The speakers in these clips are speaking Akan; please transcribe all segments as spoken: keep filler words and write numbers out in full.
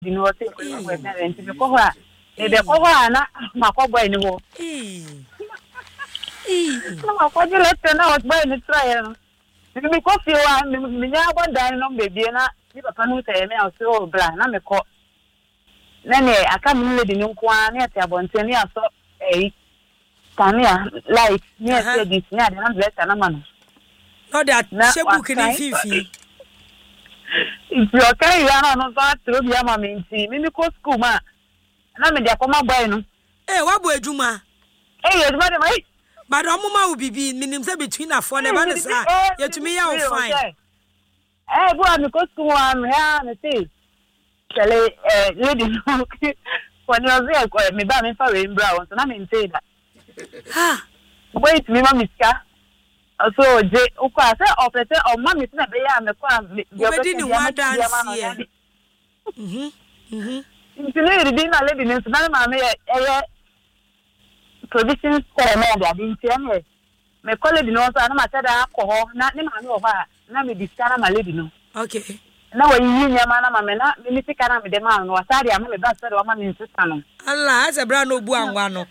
di no say ko na rent me ko ha e be ko ha na ma ko boy ni wo eh eh na ko je let na what boy ni try no me ko fi wa me nya bo dan no baby na ni papa no say me o so bra na me ko na ne aka me le di no ko an ya ti abonte ni aso eh Kania like near this near the number na man. No that shebu kini fifi. If you okay ya no no so to bi ama me nti me ko school ma na me dia koma boy no. Eh wa bo adwuma. Eh adwuma de mai. But omuma wo bibi minim say between afọ na ba ne sa yetumi ya o fine. Eh bo am ko school am ya me say. Tell eh lady no. When you was me ba me fa we mbra so na me say that. Ha. Wait, me mama miska. So je ukwa say opete o mama na be ya me kwa me be di wa dance here. Mhm. Mhm. Ntine ri na lady nso na mama ye eye provision store na dia di ntine me call lady no so na ma tada akọ na ne mama o ha na me diska na ma lady no. Okay. Na wa yi nyama na mama na me tika na me de ma no wasari ama me ba sare wa ma me insista no. Allah, ase bra no bu anwa no.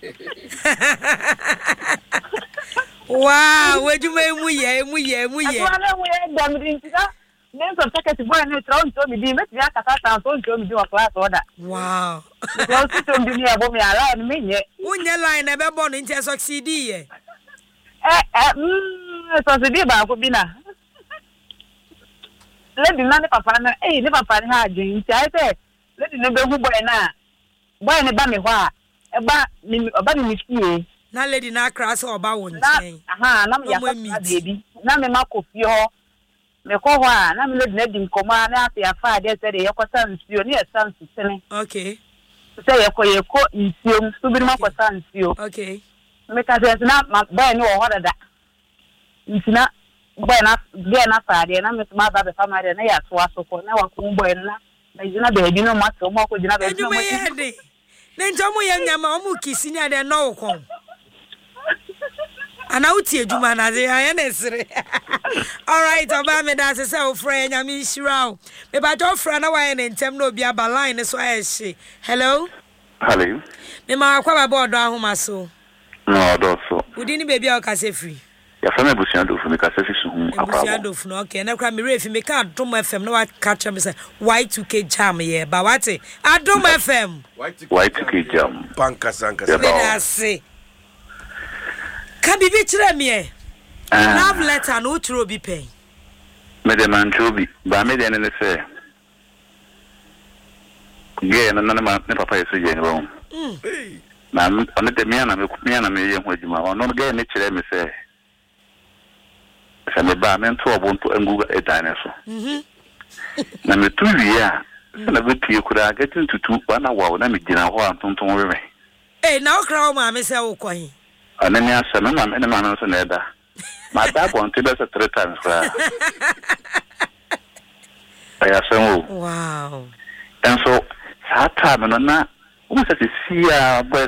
Wow, wejuma emu ye, emu ye, emu ye. Atwa we dam din tika. Nem so take ti boy no tro nto mi di me ti aka ta so nto mi di wa class order. Wow. Because to ndi ni abo mi ala ni me nye. Unye line na be born nti succeed ye. Eh eh mm so se di ba ko bi na. Lady na ne papa na eh ne papa ni ha adwin ti ai say lady no be hu boy na. Boy ne ba me ho a e ba mi oba ni fie. Na lady na crass oba won chen. Aha, na me ya ka baby. Na me ma ko fie ho. Me ko ho a na me lady na di nkoma na afi afa de say de yakota nsuo ne esan sitene. Okay. Say yako yako nsuo so bi ma ko san nsuo. Okay. Me ka say na boy no ho da. Ntina boy na boy na fa de na me ma ba be fa ma de na ya so aso ko na wa ko boy na na jina baby no ma so mo ko jina baby no mo. Ne ntomo ye nyama omu kisi nya de no ko. Ana uti ejuma na ze ya na sire. All right, oba me da se se o frɛ nyame shira o. Me ba jo frɛ na wa ye ntem na obi aba line so ayehye. Hello? Hello. Me ma kwa ba board ahoma so. No, do so. Udi ni baby o ka se free. Ya fa me busia do fu me ka se fi so hu akwa. Busia do fu no okay. Na kwa me refi me ka Adom F M na wa catch me say Y two K jam ye ba wate. Adom F M. Y two K jam. Banka sanka. Say. Ka bibi kire me. Love letter no tro bi pen. Me de man chobi. Ba me de ne se. Ge na na ma ne papa yeso je ne ba. Mm. Na on de me na me me na me ye ho adwuma. Ono ge ne kire me se. Se me ba me nto obonto angu e dan ne so. Mhm. Na me tu wi a. Na be tie kura ga tin tutu wa na wa na me gina ho antonton we me. Eh na okra o ma me se wo kwan. Anani asa me ma me ma no so na eda. Ma da bonte be se three times fra. Aya so. Wow. And so sa ta me no na o se si a boy